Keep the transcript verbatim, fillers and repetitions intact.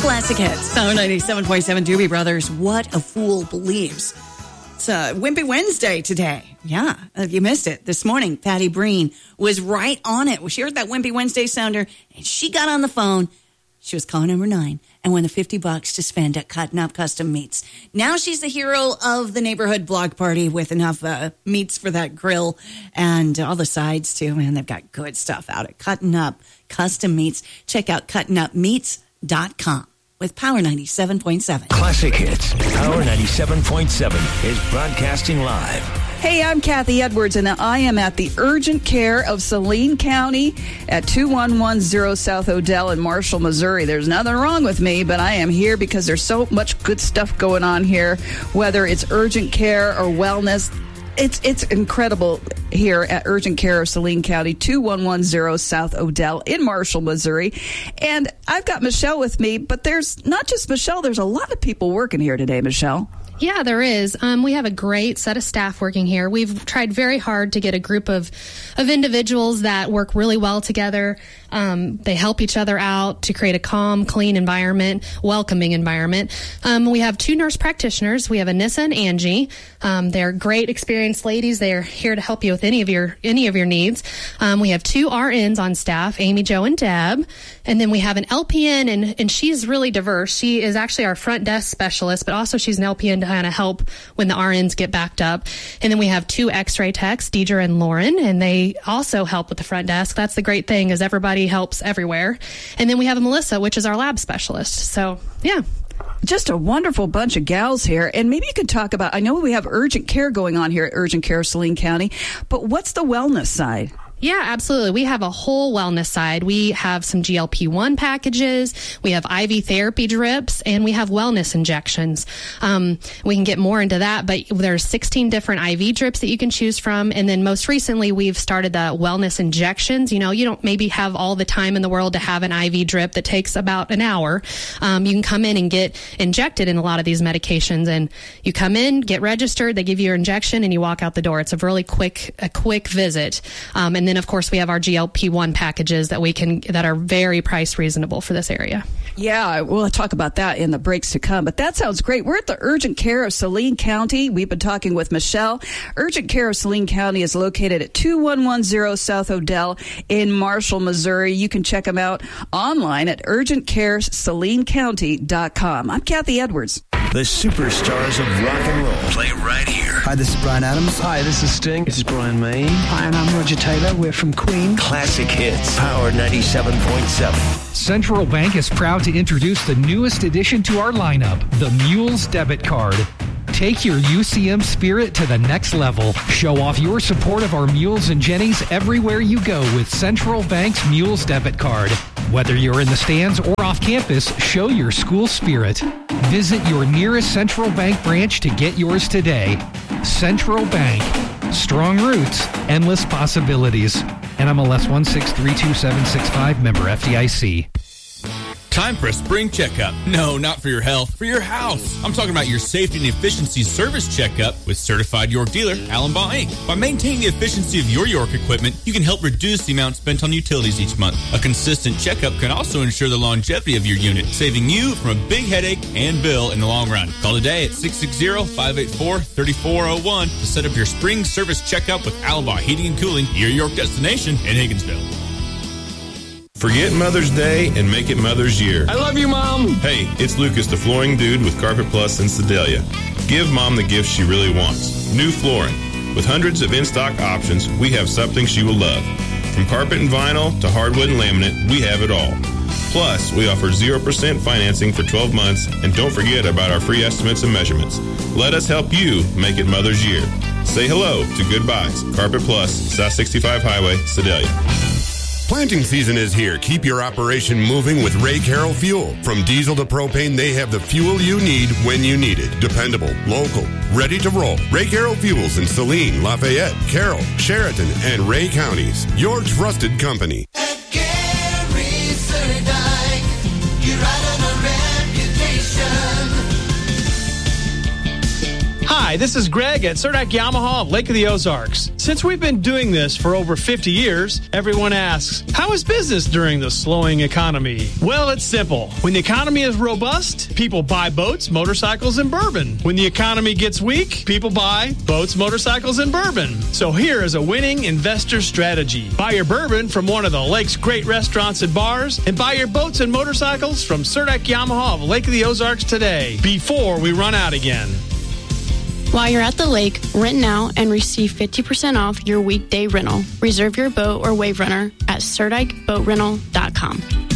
Classic Hits. Power ninety-seven point seven Doobie Brothers. What a Fool Believes. It's uh, Wimpy Wednesday today. Yeah, if you missed it. This morning, Patty Breen was right on it. She heard that Wimpy Wednesday sounder, and she got on the phone. She was caller number nine and won the fifty bucks to spend at Cutting Up Custom Meats. Now she's the hero of the neighborhood block party with enough uh, meats for that grill and all the sides, too. Man, they've got good stuff out at Cutting Up Custom Meats. Check out cutting up meats dot com with Power ninety-seven point seven. Classic Hits. Power ninety-seven point seven is broadcasting live. Hey, I'm Kathy Edwards, and I am at the urgent care of Saline County at two one one zero South Odell in Marshall, Missouri. There's nothing wrong with me, but I am here because there's so much good stuff going on here, whether it's urgent care or wellness. It's it's incredible here at Urgent Care of Saline County, two one one zero South Odell in Marshall, Missouri. And I've got Michelle with me, but there's not just Michelle. There's a lot of people working here today, Michelle. Yeah, there is. Um, we have a great set of staff working here. We've tried very hard to get a group of, of individuals that work really well together. Um, they help each other out to create a calm, clean environment, welcoming environment. Um, we have two nurse practitioners. We have Anissa and Angie. Um, they're great, experienced ladies. They're here to help you with any of your any of your needs. Um, we have two R Ns on staff, Amy, Jo, and Deb. And then we have an L P N, and, and she's really diverse. She is actually our front desk specialist, but also she's an L P N to kind of help when the R Ns get backed up. And then we have two X-ray techs, Deidre and Lauren, and they also help with the front desk. That's the great thing, is everybody helps everywhere. And then we have a Melissa, which is our lab specialist. So, yeah. Just a wonderful bunch of gals here. And maybe you could talk about, I know we have urgent care going on here at Urgent Care Saline County, but what's the wellness side? Yeah, absolutely. We have a whole wellness side. We have some G L P one packages. We have I V therapy drips, and we have wellness injections. Um, we can get more into that, but there's sixteen different I V drips that you can choose from. And then most recently, we've started the wellness injections. You know, you don't maybe have all the time in the world to have an I V drip that takes about an hour. Um, you can come in and get injected in a lot of these medications, and you come in, get registered, they give you your injection, and you walk out the door. It's a really quick, a quick visit. Um, and And then, of course, we have our G L P one packages that we can that are very price reasonable for this area. Yeah, we'll talk about that in the breaks to come. But that sounds great. We're at the Urgent Care of Saline County. We've been talking with Michelle. Urgent Care of Saline County is located at two one one zero South Odell in Marshall, Missouri. You can check them out online at urgent care saline county dot com. I'm Kathy Edwards. The superstars of rock and roll play right here. Hi, this is Bryan Adams. Hi, this is Sting. This is Brian May. Hi, and I'm Roger Taylor. We're from Queen. Classic Hits. Power ninety-seven point seven. Central Bank is proud to introduce the newest addition to our lineup, the Mules Debit Card. Take your U C M spirit to the next level. Show off your support of our Mules and Jennies everywhere you go with Central Bank's Mules Debit Card. Whether you're in the stands or off campus, show your school spirit. Visit your nearest Central Bank branch to get yours today. Central Bank. Strong roots, endless possibilities. N M L S one six three two seven six five, member F D I C. Time for a spring checkup. No, not for your health, for your house. I'm talking about your safety and efficiency service checkup with certified York dealer, Allen Baugh Incorporated. By maintaining the efficiency of your York equipment, you can help reduce the amount spent on utilities each month. A consistent checkup can also ensure the longevity of your unit, saving you from a big headache and bill in the long run. Call today at six six zero, five eight four, three four zero one to set up your spring service checkup with Allen Baugh Heating and Cooling, your York destination in Higginsville. Forget Mother's Day and make it Mother's Year. I love you, Mom. Hey, it's Lucas, the flooring dude with Carpet Plus in Sedalia. Give Mom the gift she really wants. New flooring. With hundreds of in-stock options, we have something she will love. From carpet and vinyl to hardwood and laminate, we have it all. Plus, we offer zero percent financing for twelve months, and don't forget about our free estimates and measurements. Let us help you make it Mother's Year. Say hello to Goodbyes. Carpet Plus, South sixty-five Highway, Sedalia. Planting season is here. Keep your operation moving with Ray Carroll Fuel. From diesel to propane, they have the fuel you need when you need it. Dependable, local, ready to roll. Ray Carroll Fuels in Saline, Lafayette, Carroll, Sheraton, and Ray counties. Your trusted company. At Gary Surdike, you're right on a reputation. Hi, Hi, this is Greg at Surdak Yamaha of Lake of the Ozarks. Since we've been doing this for over fifty years, everyone asks, how is business during the slowing economy? Well, it's simple. When the economy is robust, people buy boats, motorcycles, and bourbon. When the economy gets weak, people buy boats, motorcycles, and bourbon. So here is a winning investor strategy. Buy your bourbon from one of the lake's great restaurants and bars, and buy your boats and motorcycles from Surdak Yamaha of Lake of the Ozarks today, before we run out again. While you're at the lake, rent now and receive fifty percent off your weekday rental. Reserve your boat or wave runner at surdyke boat rental dot com.